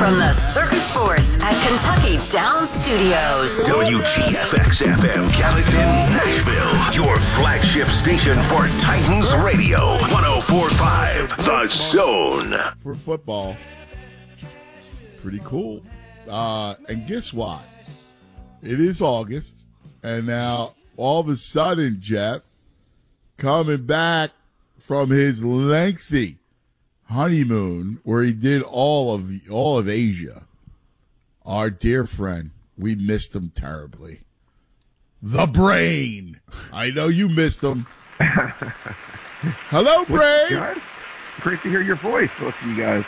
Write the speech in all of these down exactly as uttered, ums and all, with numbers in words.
From the Circus Sports at Kentucky Downs Studios. W G F X F M, Gallatin, Nashville. Your flagship station for Titans Radio. one oh four point five, The Zone. For football. Pretty cool. Uh, and guess what? It is August. And now, all of a sudden, Jeff, coming back from his lengthy honeymoon where he did all of all of Asia, our dear friend, we missed him terribly. The Brain. I know you missed him. Hello, Brain. Guys? Great to hear your voice, both of you guys.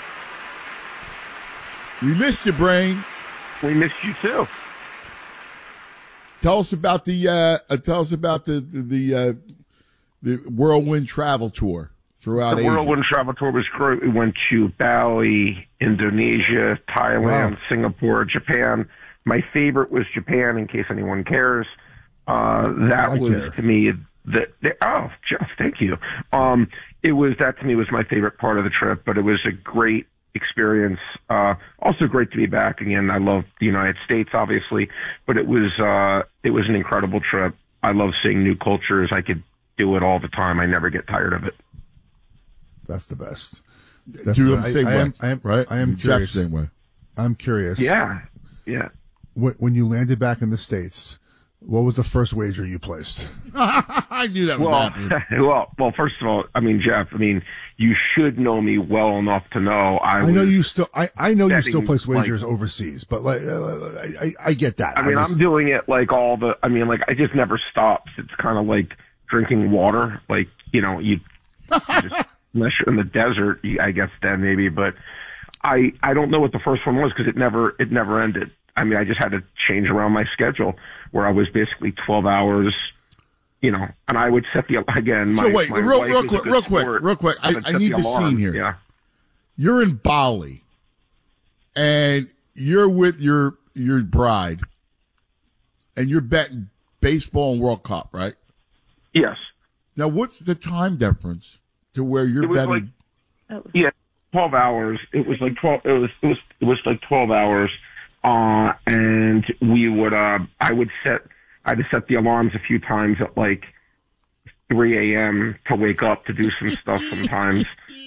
We missed you, Brain. We missed you too. Tell us about the uh, uh, tell us about the the the, uh, the whirlwind travel tour throughout the Asia. Whirlwind Travel Tour was great. We went to Bali, Indonesia, Thailand, Wow. Singapore, Japan. My favorite was Japan, in case anyone cares. Uh, that I was, care. to me, the, the oh, Jeff, thank you. Um, it was, that to me was my favorite part of the trip, but it was a great experience. Uh, also great to be back again. I love the United States, obviously, but it was, uh, it was an incredible trip. I love seeing new cultures. I could do it all the time. I never get tired of it. That's the best. That's Do the, it the same I, way, I am, I am, right? I am Jeff, curious. same way. I'm curious. Yeah. Yeah. When, when you landed back in the States, what was the first wager you placed? I knew that was Well, happening. well, well. First of all, I mean, Jeff. I mean, you should know me well enough to know I. I know was you still. I, I know you betting, still place like- wagers overseas, but like, uh, I, I, I get that. I mean, just- I'm doing it like all the. I mean, like I just never stops. It's kind of like drinking water. Like you know, you, you just, unless you're in the desert, you, I guess then maybe. But I I don't know what the first one was because it never it never ended. I mean, I just had to change around my schedule where I was basically twelve hours. You know, and I would set the again. My, So wait, my real, wife real is a quick, good real quick, sport. real quick. I, would I set need the alarm. scene here. Yeah. You're in Bali, and you're with your your bride, and you're betting baseball and World Cup, right? Yes. Now, what's the time difference to where you're It was betting? like, yeah, twelve hours. It was like twelve. It was it was it was like twelve hours. Uh, and we would. Uh, I would set. I had to set the alarms a few times at like three a.m. to wake up to do some stuff sometimes.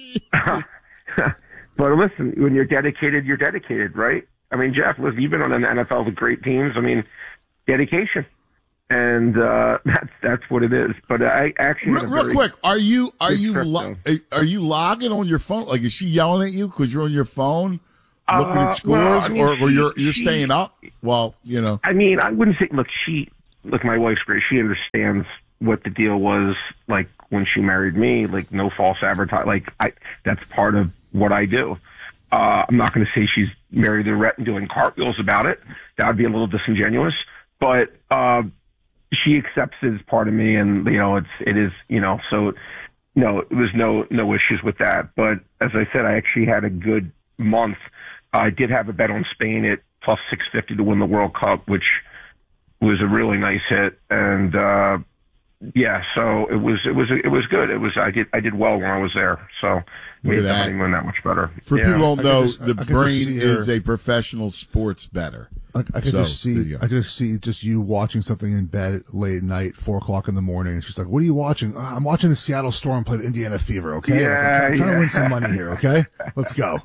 But listen, when you're dedicated, you're dedicated, right? I mean, Jeff, listen, you've been on an N F L with great teams. I mean, dedication. And uh, that's that's what it is. But I actually real, had a real very quick, are you are good you trip, lo- though. are you logging on your phone? Like, is she yelling at you because you're on your phone looking Uh, at scores, well, I mean, or, or she- you're you're she- staying up? Well, you know. I mean, I wouldn't say. Look, she, look, my wife's great. She understands what the deal was. Like when she married me, like no false advertising. Like I, that's part of what I do. Uh, I'm not going to say she's married to Rhett and doing cartwheels about it. That would be a little disingenuous. But uh, she accepts it as part of me, and you know, it's it is you know. So no, it was no no issues with that. But as I said, I actually had a good month. I did have a bet on Spain at plus six fifty to win the World Cup, which was a really nice hit. And, uh, yeah, so it was, it was, it was good. It was, I did, I did well when I was there. So made at the that. honeymoon that much better. For Yeah. people who don't I know, could just- the I could just Brain see your- is a professional sports bettor. I, I could So, just there see, you go. I could just see just you watching something in bed late at night, four o'clock in the morning. And she's like, "What are you watching?" "Uh, I'm watching the Seattle Storm play the Indiana Fever. Okay, Like, I'm, Yeah, try- I'm trying yeah. to win some money here. Okay, let's go."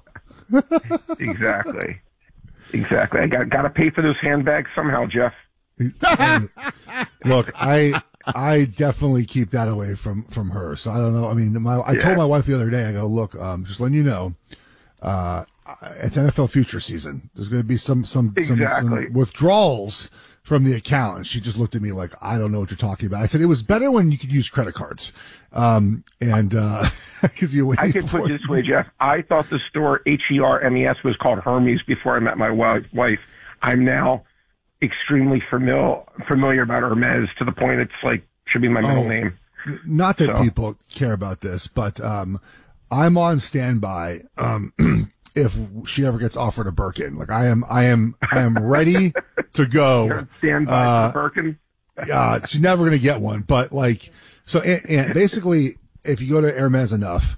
Exactly. Exactly. I got, got to pay for those handbags somehow, Jeff. And, look, I I definitely keep that away from from her. So I don't know. I mean, my I Yeah. told my wife the other day. I go, "Look, um, just letting you know, uh, it's N F L future season. There's going to be some some, some Exactly. some withdrawals from the account." And she just looked at me like, "I don't know what you're talking about." I said, "It was better when you could use credit cards." Um, and uh, because you I can put it this way, Jeff. I thought the store H E R M E S was called Hermes before I met my wi- wife. I'm now extremely familiar familiar about Hermes to the point it's like should be my middle Oh. name. Not that So. people care about this, but um, I'm on standby. Um, if she ever gets offered a Birkin, like I am, I am, I am ready to go. Stand by Uh, for Birkin. uh, she's never going to get one, but like, so, and, and basically, if you go to Hermes enough,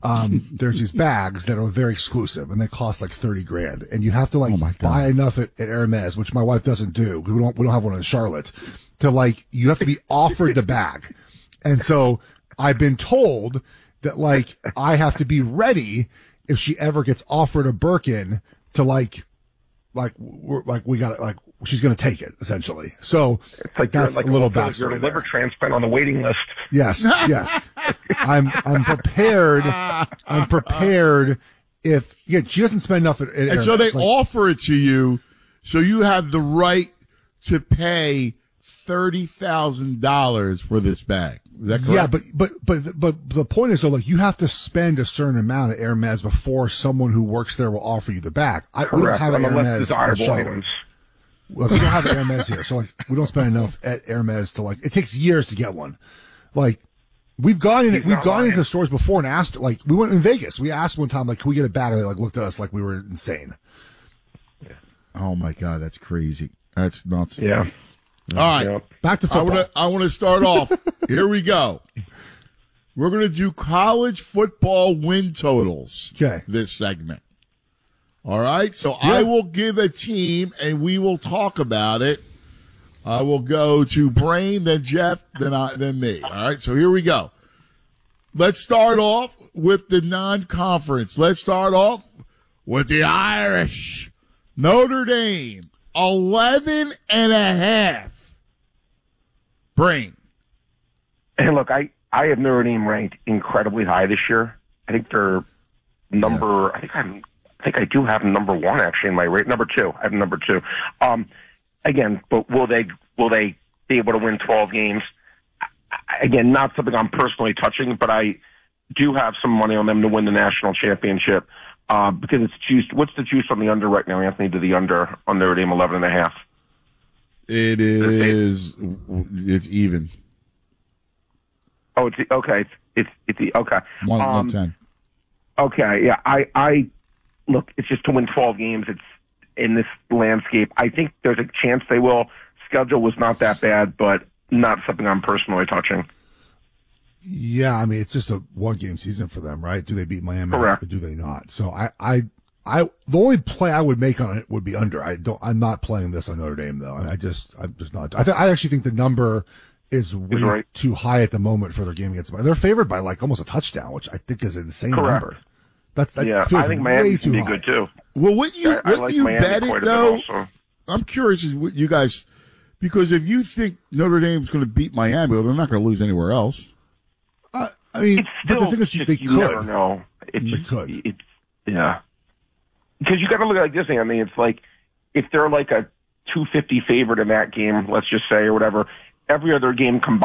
um, there's these bags that are very exclusive and they cost like thirty grand. And you have to like Oh my God. buy enough at, at Hermes, which my wife doesn't do. We don't, we don't have one in Charlotte to like, you have to be offered the bag. And so I've been told that like, I have to be ready if she ever gets offered a Birkin to like, like, we're, like we got it, like, she's going to take it essentially. So It's like that's you're like a little almost like you're backstory a liver there. transplant on the waiting list. Yes, yes. I'm I'm prepared. I'm prepared if yeah, she doesn't spend enough at, at And so they Hermes. Like, offer it to you, so you have the right to pay thirty thousand dollars for this bag. Is that correct? yeah, but but but but the point is though, like you have to spend a certain amount at Hermes before someone who works there will offer you the bag. I, we don't Correct. have an Unless Hermes in desirable Charlotte. items. Look, we don't have an Hermes here, so like we don't spend enough at Hermes to like. It takes years to get one. Like we've gone in, He's we've not gone lying. into the stores before and asked. Like we went in Vegas, we asked one time, like, can we get a bag? And they like looked at us like we were insane. Oh my God, that's crazy. That's nuts. Yeah. All right. Yeah. Back to I football. want to I want to start off. Here we go. We're going to do college football win totals. Okay. This segment. All right. So I will give a team and we will talk about it. I will go to Brain, then Jeff, then I, then me. All right. So here we go. Let's start off with the non-conference. Let's start off with the Irish. Notre Dame, eleven and a half. Brain. And look, I, I have Notre Dame ranked incredibly high this year. I think they're number, I think I'm, I think I do have them number one actually in my rate. Number two. I have them number two. Um, again, but will they, will they be able to win twelve games? I- Again, not something I'm personally touching, but I do have some money on them to win the national championship. Uh, because it's juiced. What's the juice on the under right now, Anthony, to the under on Notre Dame eleven and a half? It is, it's even. Oh, it's okay. It's it's it's the okay. One, Um, one ten. Okay, yeah. I I look. It's just to win twelve games. It's in this landscape. I think there's a chance they will. Schedule was not that bad, but not something I'm personally touching. Yeah, I mean it's just a one game season for them, right? Do they beat Miami Correct. or do they not? So I, I, I, the only play I would make on it would be under. I don't. I'm not playing this on Notre Dame though. I just, I'm just not. I, th- I actually think the number is way right. too high at the moment for their game against Miami. They're favored by like almost a touchdown, which I think is an insane Correct. number. That's that Yeah, feels I think way Miami too can be high. good too. Well, what you, I, I what like you Miami bet quite it a bit though? also. I'm curious is what you guys, because if you think Notre Dame's going to beat Miami, well, they're not going to lose anywhere else. Uh, I mean, It's but still the thing is, just, they you could. never know. It's, They could. It's yeah. Because you got to look at it like this. I mean, it's like if they're like a two fifty favorite in that game, let's just say, or whatever. Every other game combined.